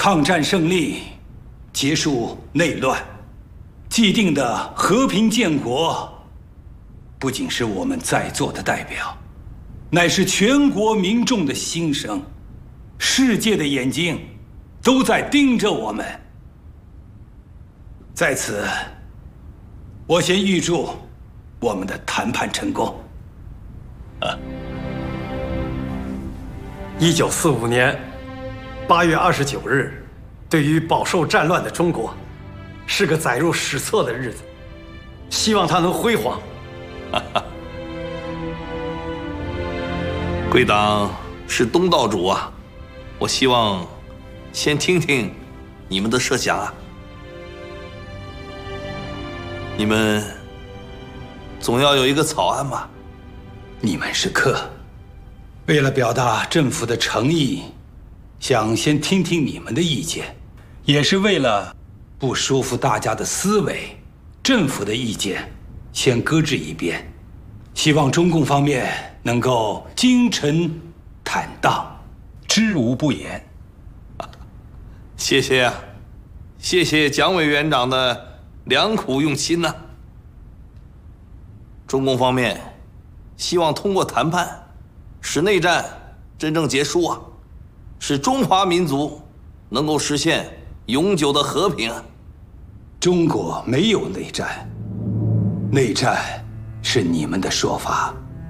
抗战胜利，结束内乱，既定的和平建国，不仅是我们在座的代表，乃是全国民众的心声。世界的眼睛都在盯着我们。在此，我先预祝我们的谈判成功。 1945年8月29日，对于饱受战乱的中国，是个载入史册的日子。希望它能辉煌。 贵党是东道主啊，我希望先听听你们的设想啊。你们总要有一个草案吧？ 你们是客，为了表达政府的诚意，想先听听你们的意见，也是为了不舒服大家的思维，政府的意见先搁置一边，希望中共方面能够精诚坦荡，知无不言。 谢谢呀，谢谢蒋委员长的良苦用心呐。中共方面希望通过谈判，使内战真正结束啊，使中华民族能够实现永久的和平啊。 中国没有内战，内战是你们的说法。